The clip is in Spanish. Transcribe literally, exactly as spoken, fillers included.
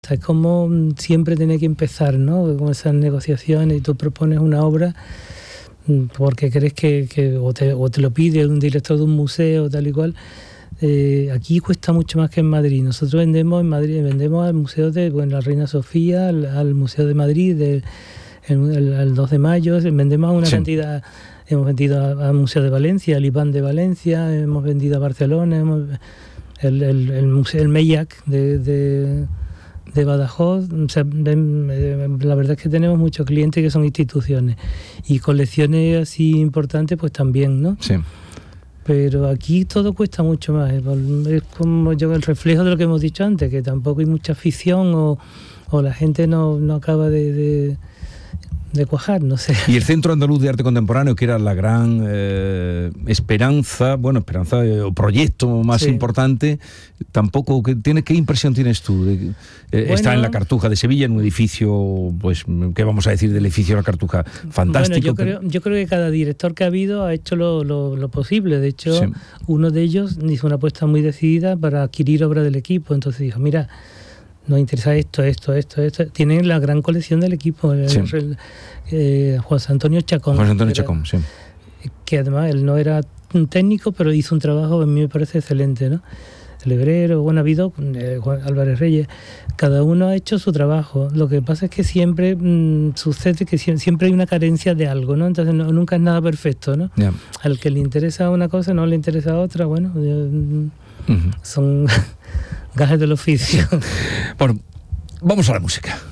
Es como siempre tiene que empezar, ¿no? Con esas negociaciones y tú propones una obra porque crees que, que o, te, o te lo pide un director de un museo tal y cual. Eh, aquí cuesta mucho más que en Madrid. Nosotros vendemos en Madrid, vendemos al Museo de bueno, la Reina Sofía, al, al Museo de Madrid, de, el, el, el dos de mayo, vendemos una sí. cantidad, hemos vendido al Museo de Valencia, al Iván de Valencia, hemos vendido a Barcelona, hemos, el, el, el Museo, el Meillac de, de de Badajoz. O sea, la verdad es que tenemos muchos clientes que son instituciones y colecciones así importantes pues también, ¿no? Sí. Pero aquí todo cuesta mucho más, es como yo el reflejo de lo que hemos dicho antes, que tampoco hay mucha afición o, o la gente no, no acaba de, de de cuajar, no sé. Y el Centro Andaluz de Arte Contemporáneo, que era la gran eh, esperanza, bueno, esperanza eh, o proyecto más sí. importante, tampoco, ¿qué, tiene, ¿qué impresión tienes tú? De, eh, bueno, está en la Cartuja de Sevilla, en un edificio, pues, ¿qué vamos a decir del edificio de la Cartuja? Fantástico. Bueno, yo creo, yo creo que cada director que ha habido ha hecho lo, lo, lo posible. De hecho, sí. uno de ellos hizo una apuesta muy decidida para adquirir obra del equipo. Entonces dijo, mira, nos interesa esto, esto, esto, esto. Tienen la gran colección del equipo. El, sí. el, eh, Juan Antonio Chacón. Juan Antonio Chacón, sí. Que además él no era un técnico, pero hizo un trabajo, a mí me parece excelente, ¿no? El Hebrero, bueno, ha habido eh, Juan Álvarez Reyes. Cada uno ha hecho su trabajo. Lo que pasa es que siempre mmm, sucede que siempre hay una carencia de algo, ¿no? Entonces no, nunca es nada perfecto, ¿no? Yeah. Al que le interesa una cosa, no le interesa otra, bueno, yo, uh-huh. son gajes del oficio. Bueno, vamos a la música.